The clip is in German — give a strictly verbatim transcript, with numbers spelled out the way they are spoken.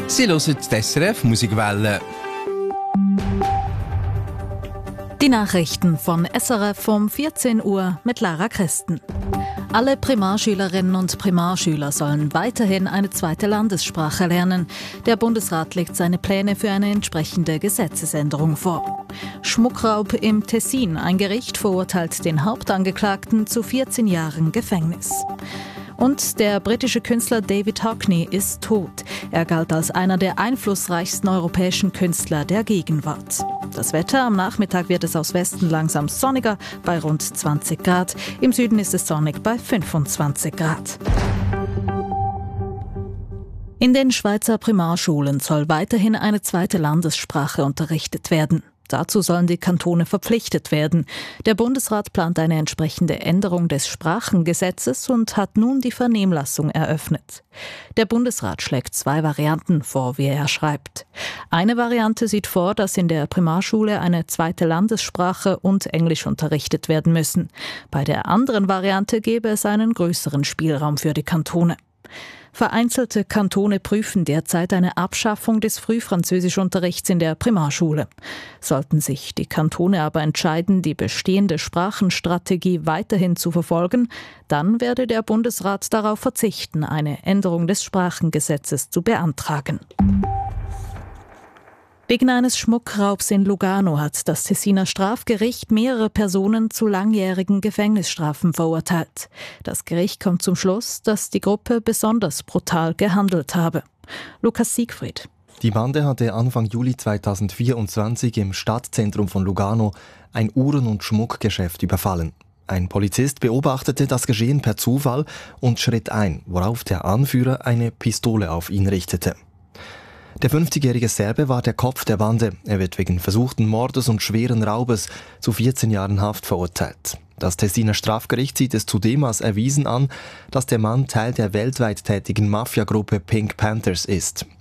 Sie hören die S R F Musikwelle. Die Nachrichten von S R F um vierzehn Uhr mit Lara Christen. Alle Primarschülerinnen und Primarschüler sollen weiterhin eine zweite Landessprache lernen. Der Bundesrat legt seine Pläne für eine entsprechende Gesetzesänderung vor. Schmuckraub im Tessin. Ein Gericht verurteilt den Hauptangeklagten zu vierzehn Jahren Gefängnis. Und der britische Künstler David Hockney ist tot. Er galt als einer der einflussreichsten europäischen Künstler der Gegenwart. Das Wetter: am Nachmittag wird es aus Westen langsam sonniger bei rund zwanzig Grad. Im Süden ist es sonnig bei fünfundzwanzig Grad. In den Schweizer Primarschulen soll weiterhin eine zweite Landessprache unterrichtet werden. Dazu sollen die Kantone verpflichtet werden. Der Bundesrat plant eine entsprechende Änderung des Sprachengesetzes und hat nun die Vernehmlassung eröffnet. Der Bundesrat schlägt zwei Varianten vor, wie er schreibt. Eine Variante sieht vor, dass in der Primarschule eine zweite Landessprache und Englisch unterrichtet werden müssen. Bei der anderen Variante gäbe es einen größeren Spielraum für die Kantone. Vereinzelte Kantone prüfen derzeit eine Abschaffung des Frühfranzösischunterrichts in der Primarschule. Sollten sich die Kantone aber entscheiden, die bestehende Sprachenstrategie weiterhin zu verfolgen, dann werde der Bundesrat darauf verzichten, eine Änderung des Sprachengesetzes zu beantragen. Wegen eines Schmuckraubs in Lugano hat das Tessiner Strafgericht mehrere Personen zu langjährigen Gefängnisstrafen verurteilt. Das Gericht kommt zum Schluss, dass die Gruppe besonders brutal gehandelt habe. Lukas Siegfried. Die Bande hatte Anfang Juli zweitausendvierundzwanzig im Stadtzentrum von Lugano ein Uhren- und Schmuckgeschäft überfallen. Ein Polizist beobachtete das Geschehen per Zufall und schritt ein, worauf der Anführer eine Pistole auf ihn richtete. Der fünfzigjährige Serbe war der Kopf der Bande. Er wird wegen versuchten Mordes und schweren Raubes zu vierzehn Jahren Haft verurteilt. Das Tessiner Strafgericht sieht es zudem als erwiesen an, dass der Mann Teil der weltweit tätigen Mafiagruppe Pink Panthers ist.